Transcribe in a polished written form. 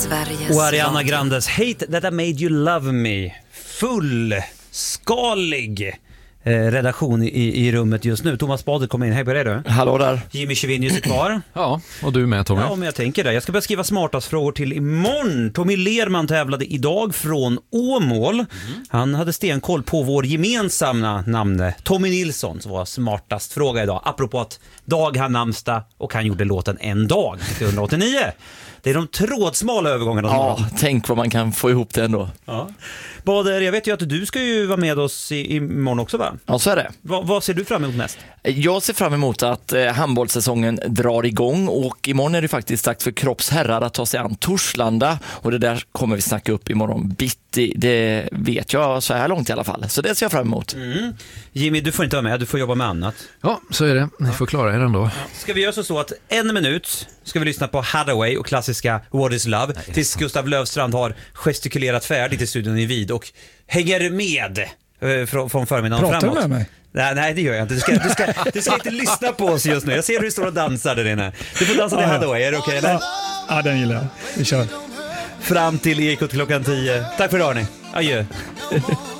Sveriges Och Ariana Radio. Grandes Hate That I Made You Love Me. Fullskalig redaktion i rummet just nu. Thomas Bader kommer in. Hej på dig du. Hallå där. Jimmy Chevinius är kvar. Ja, och du med Tommy. Ja, men jag tänker det. Jag ska börja skriva smartast frågor till imorgon. Tommy Lerman tävlade idag från Åmål. Han hade stenkoll på vår gemensamma namn Tommy Nilsson, som var smartast fråga idag. Apropå att Dag han namnsdag och han gjorde låten En dag 1989. Det är de trådsmala övergångarna. Ja, tänk vad man kan få ihop det ändå. Ja. Bader, jag vet ju att du ska ju vara med oss imorgon också, va? Ja, så är det. Vad ser du fram emot mest? Jag ser fram emot att handbollssäsongen drar igång och imorgon är det faktiskt dags för Kropps herrar att ta sig an Torslanda och det där kommer vi snacka upp imorgon bitti. Det vet jag så här långt i alla fall. Så det ser jag fram emot. Jimmy, du får inte vara med, du får jobba med annat. Ja, så är det. Ni får klara er ändå. Ska vi göra så att 1 minut ska vi lyssna på Hathaway och klassiska What is Love tills Gustav Löfstrand har gestikulerat färdigt i studion i Vid och hänger med från förmiddagen Pratar framåt. du med mig? Nej, det gör jag inte. Du ska inte lyssna på oss just nu. Jag ser hur du står och dansar där inne. Du får dansa till Hathaway, är det okej eller? Ja, den gillar jag. Vi kör. Fram till Ekot klockan 10. Tack för idag, hörni. Adjö.